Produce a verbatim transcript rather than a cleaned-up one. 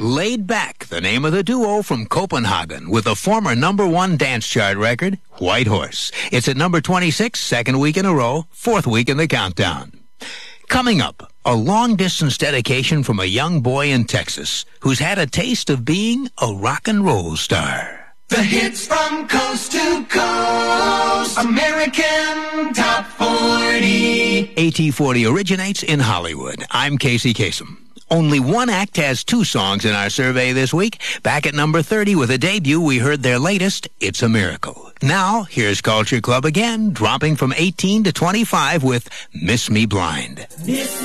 Laid Back, the name of the duo from Copenhagen, with a former number one dance chart record, White Horse. It's at number twenty-six, second week in a row, fourth week in the countdown. Coming up, a long-distance dedication from a young boy in Texas who's had a taste of being a rock and roll star. The hits from coast to coast, American Top forty. A T forty originates in Hollywood. I'm Casey Kasem. Only one act has two songs in our survey this week. Back at number thirty with a debut, we heard their latest, It's a Miracle. Now, here's Culture Club again, dropping from eighteen to twenty-five with Miss Me Blind. Miss